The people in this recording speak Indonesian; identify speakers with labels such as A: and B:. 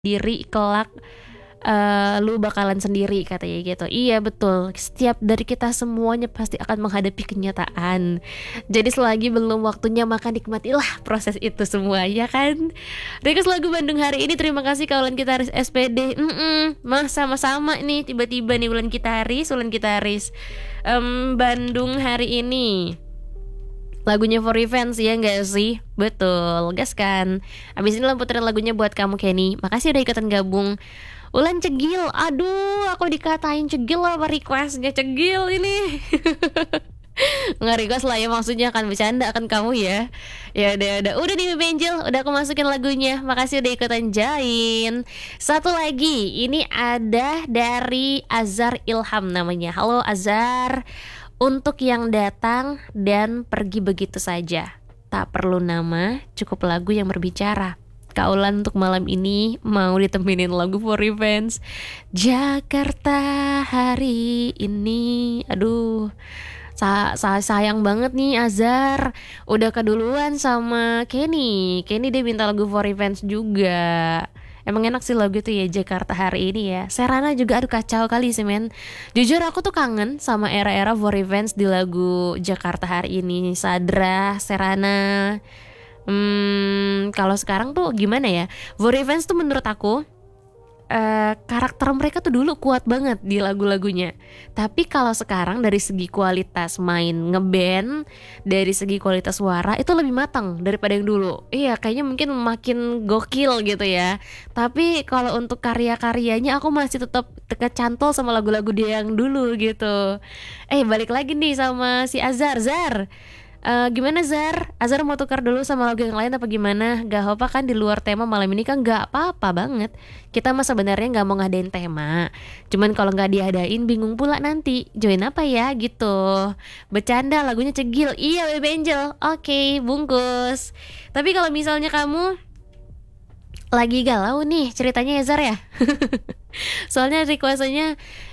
A: diri kelak lu bakalan sendiri katanya gitu. Iya betul, setiap dari kita semuanya pasti akan menghadapi kenyataan. Jadi selagi belum waktunya maka nikmatilah proses itu semua ya kan. Request lagu Bandung hari ini, terima kasih kawan gitaris SPD. Mah sama-sama nih, tiba-tiba nih Ulan gitaris Bandung hari ini. Lagunya For Revenge ya gak sih? Betul, gas kan. Abis ini lah puterin lagunya buat kamu Kenny. Makasih udah ikutan gabung. Ulan cegil, aduh aku dikatain cegil apa requestnya cegil ini. Nggak request lah ya, maksudnya akan bercanda akan kamu ya. Ya udah nih Angel, udah aku masukin lagunya. Makasih udah ikutan join. Satu lagi, ini ada dari Azhar Ilham namanya. Halo Azhar. Untuk yang datang dan pergi begitu saja, tak perlu nama, cukup lagu yang berbicara. Kaulan untuk malam ini mau ditemenin lagu For Revenge. Jakarta hari ini. Aduh, sayang banget nih Azhar, udah keduluan sama Kenny dia minta lagu For Revenge juga. Emang enak sih lagu itu ya, Jakarta hari ini ya. Serana juga aduh kacau kali sih men. Jujur aku tuh kangen sama era-era For Revenge di lagu Jakarta hari ini. Sadra, Serana. Kalau sekarang tuh gimana ya? For Revenge tuh menurut aku karakter mereka tuh dulu kuat banget di lagu-lagunya. Tapi kalau sekarang dari segi kualitas main ngeband, dari segi kualitas suara itu lebih matang daripada yang dulu. Iya, kayaknya mungkin makin gokil gitu ya. Tapi kalau untuk karya-karyanya aku masih tetap kecantol sama lagu-lagu dia yang dulu gitu. Balik lagi nih sama si Azhar. Gimana Zar? Azhar mau tukar dulu sama lagu yang lain apa gimana? Gak apa kan di luar tema malam ini kan gak apa-apa banget. Kita mah sebenarnya gak mau ngadain tema. Cuman kalau gak diadain bingung pula nanti join apa ya gitu. Bercanda lagunya cegil. Iya Baby Angel. Oke, bungkus. Tapi kalau misalnya kamu lagi galau nih ceritanya ya Zar ya. Soalnya requestnya